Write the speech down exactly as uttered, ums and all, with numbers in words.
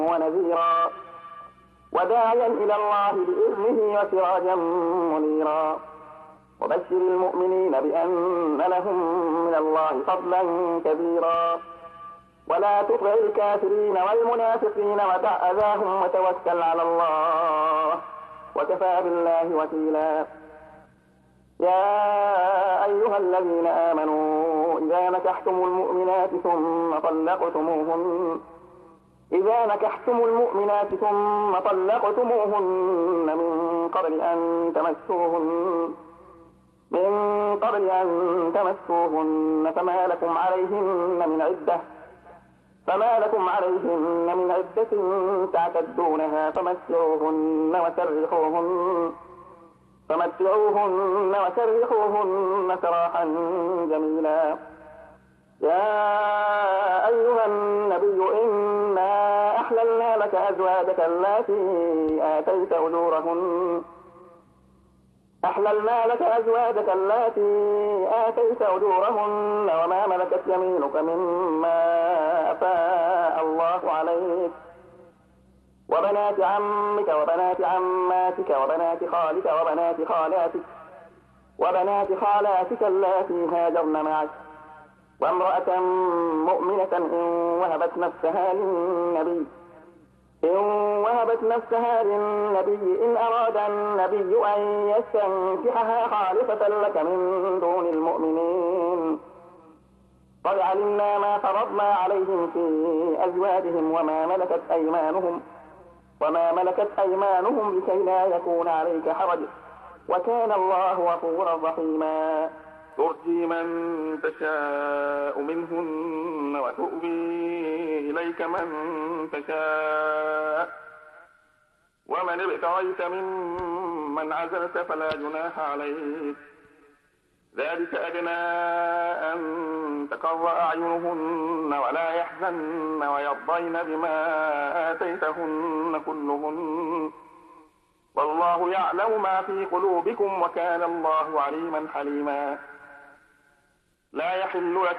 ونذيرا وداعيا إلى الله بإذنه وسراجا منيرا وبشر المؤمنين بأن لهم من الله فضلا كبيرا ولا تطع الكافرين والمنافقين ودع أذاهم وتوكل على الله وكفى بالله وكيلا. يا أيها الذين آمنوا إذا نكحتم المؤمنات ثم طلقتموهن إذا نكحتم المؤمنات ثم طلقتموهن من قبل أن تمسوهن من قبل أن تمسوهن فما لكم عليهن من عدة فما لكم عليهن من عدة تعتدونها فمتعوهن وسرحوهن فمتعوهن وسرحوهن سراحا جميلا. يا أيها النبي إنا أحللنا لك أزواجك اللاتي آتيت أجورهن أحللنا لك أزواجك اللاتي آتيت أجورهن وما ملكت يمينك مما أفاء الله عليك وبنات عمك وبنات عماتك وبنات خالك وبنات خالاتك وبنات خالاتك اللاتي هاجرن معك وامرأة مؤمنة إن وهبت نفسها للنبي إن وهبت نفسها للنبي إن أراد النبي أن يستنكحها خالصة لك من دون المؤمنين قد علمنا ما فرضنا عليهم في أزواجهم وما ملكت أيمانهم وما ملكت أيمانهم لكي لا يكون عليك حرج وكان الله غفورا رحيما. ترجي من تشاء منهن وتؤوي إليك من تشاء ومن ابتغيت ممن عزلت فلا جناح عليك ذلك أدنى أن تقر أعينهن ولا يحزن ويرضين بما آتيتهن كلهن والله يعلم ما في قلوبكم وكان الله عليما حليما. لا يحل لك